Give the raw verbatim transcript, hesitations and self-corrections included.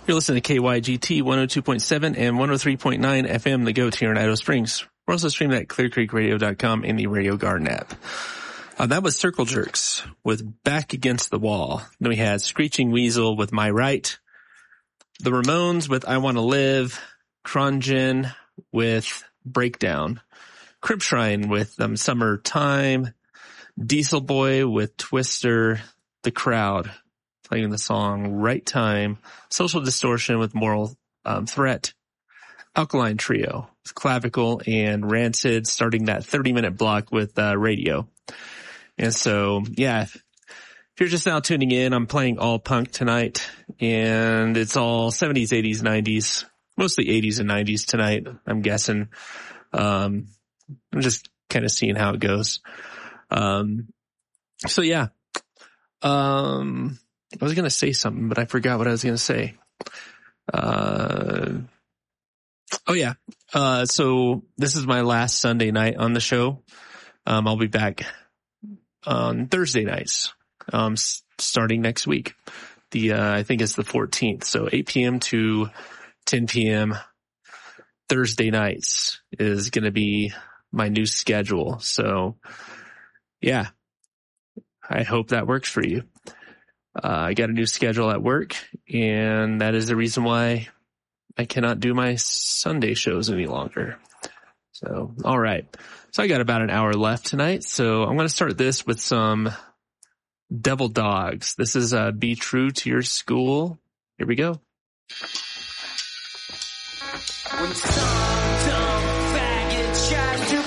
You're listening to K Y G T one oh two point seven and one oh three point nine F M, The Goat here in Idaho Springs. We're also streaming at clear creek radio dot com and the Radio Garden app. Uh, that was Circle Jerks with Back Against the Wall. Then we had Screeching Weasel with My Right. The Ramones with I Want to Live. Krongen with Breakdown. Crib Shrine with um, Summertime. Diesel Boy with Twister. The Crowd playing the song Right Time. Social Distortion with Moral um, Threat. Alkaline Trio with Clavicle, and Rancid starting that thirty minute block with uh, Radio. And so, yeah, if you're just now tuning in, I'm playing all punk tonight, and it's all seventies, eighties, nineties, mostly eighties and nineties tonight, I'm guessing. Um, I'm just kind of seeing how it goes. Um, so yeah, um, I was going to say something, but I forgot what I was going to say. Uh, oh yeah. Uh, so this is my last Sunday night on the show. Um, I'll be back on Thursday nights, um, s- starting next week. The, uh, I think it's the fourteenth. So eight p.m. to ten p.m. Thursday nights is going to be my new schedule. So yeah, I hope that works for you. Uh, I got a new schedule at work, and that is the reason why I cannot do my Sunday shows any longer. So, all right. So I got about an hour left tonight. So I'm going to start this with some Devil Dogs. This is uh, Be True to Your School. Here we go. When some dumb faggot tries to